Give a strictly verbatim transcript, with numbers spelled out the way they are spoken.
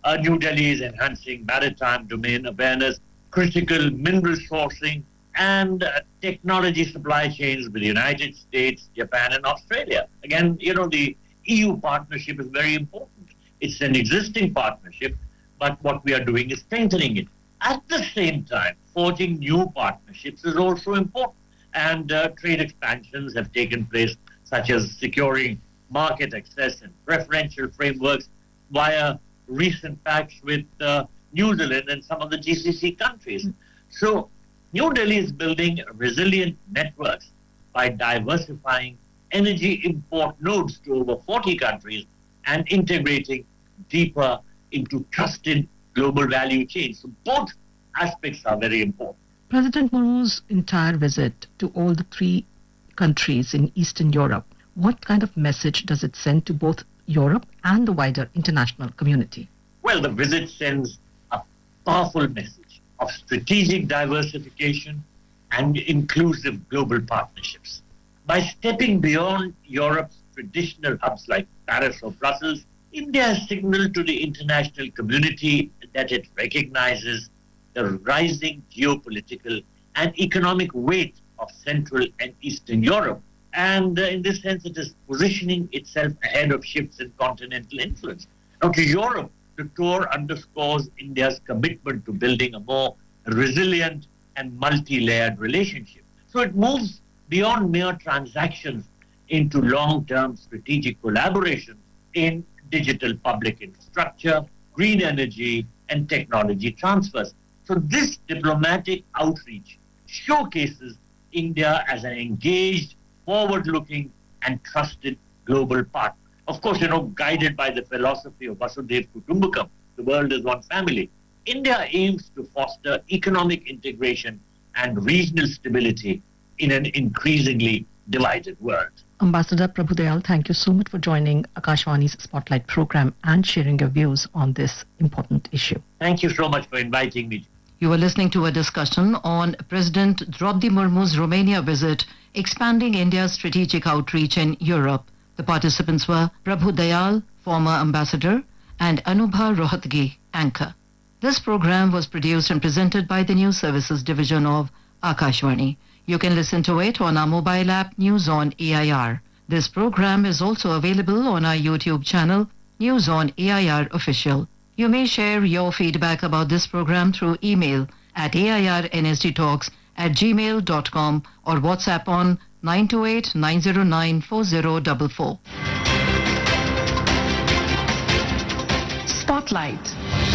Uh, New Delhi is enhancing maritime domain awareness, critical mineral sourcing, and uh, technology supply chains with the United States, Japan, and Australia. Again, you know, the E U partnership is very important. It's an existing partnership, but what we are doing is strengthening it. At the same time, forging new partnerships is also important. And uh, trade expansions have taken place, such as securing market access and preferential frameworks via recent pacts with uh, New Zealand and some of the G C C countries. So New Delhi is building resilient networks by diversifying energy import nodes to over forty countries and integrating deeper into trusted global value chains. So both aspects are very important. President Murmu's entire visit to all the three countries in Eastern Europe, what kind of message does it send to both Europe and the wider international community? Well, the visit sends a powerful message of strategic diversification and inclusive global partnerships. By stepping beyond Europe's traditional hubs like Paris or Brussels, India has signaled to the international community that it recognizes the rising geopolitical and economic weight of Central and Eastern Europe. And uh, in this sense, it is positioning itself ahead of shifts in continental influence. Now, to Europe, the tour underscores India's commitment to building a more resilient and multi-layered relationship. So it moves beyond mere transactions into long-term strategic collaboration in digital public infrastructure, green energy, and technology transfers. So this diplomatic outreach showcases India as an engaged, forward-looking, and trusted global partner. Of course, you know, guided by the philosophy of Vasudhaiva Kutumbakam, the world is one family, India aims to foster economic integration and regional stability in an increasingly divided world. Ambassador Prabhu Dayal, thank you so much for joining Akashvani's Spotlight program and sharing your views on this important issue. Thank you so much for inviting me. You were listening to a discussion on President Draupadi Murmu's Romania visit, expanding India's strategic outreach in Europe. The participants were Prabhu Dayal, former ambassador, and Anubha Rohatgi, anchor. This program was produced and presented by the News Services Division of Akashvani. You can listen to it on our mobile app News on A I R. This program is also available on our YouTube channel, News on A I R Official. You may share your feedback about this program through email at airnsdtalks at gmail dot com or WhatsApp on nine two eight, nine zero nine, four zero four four. Spotlight.